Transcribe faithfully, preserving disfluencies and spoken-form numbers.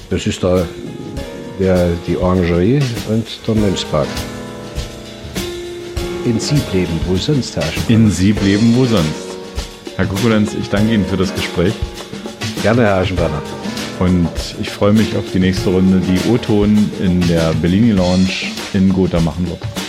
Das ist da der, die Orangerie und der Mönchspark. In Siebleben, wo sonst, Herr Aschenbrenner? In Siebleben, wo sonst. Herr Kukulenz, ich danke Ihnen für das Gespräch. Gerne, Herr Aschenbrenner. Und ich freue mich auf die nächste Runde, die O-Ton in der Bellini Lounge in Gotha machen wird.